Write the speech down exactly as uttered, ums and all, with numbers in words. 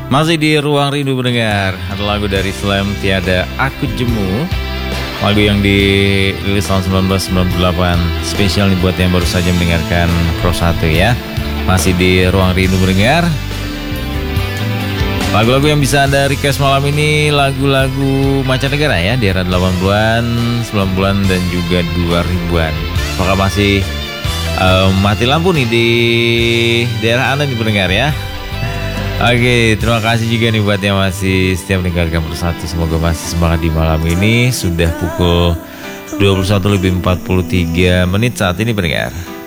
Masih di Ruang Rindu mendengar, ada lagu dari Slam Tiada Aku Jemu, lagu yang dirilis tahun seribu sembilan ratus sembilan puluh delapan. Spesial nih buat yang baru saja mendengarkan Pro satu ya. Masih di Ruang Rindu mendengar. Lagu-lagu yang bisa Anda request malam ini lagu-lagu mancanegara ya, di era delapan puluhan, sembilan puluhan dan juga dua ribuan. Apakah masih um, mati lampu nih di daerah Anda nih pendengar ya? Oke, terima kasih juga nih buat yang masih setiap mendengarkan Persatu. Semoga masih semangat di malam ini. Sudah pukul dua puluh satu lebih empat puluh tiga menit saat ini pendengar.